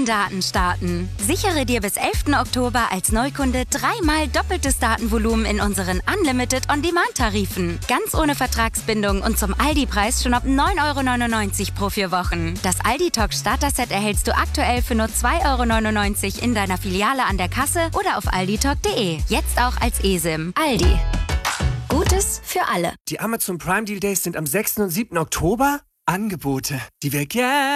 Daten starten. Sichere dir bis 11. Oktober als Neukunde 3-mal doppeltes Datenvolumen in unseren Unlimited On-Demand-Tarifen. Ganz ohne Vertragsbindung und zum Aldi-Preis schon ab 9,99 € pro 4 Wochen. Das Aldi-Talk Starter-Set erhältst du aktuell für nur 2,99 € in deiner Filiale an der Kasse oder auf alditalk.de. Jetzt auch als eSIM. Aldi. Gutes für alle. Die Amazon Prime Deal Days sind am 6. und 7. Oktober. Angebote, die wir gerne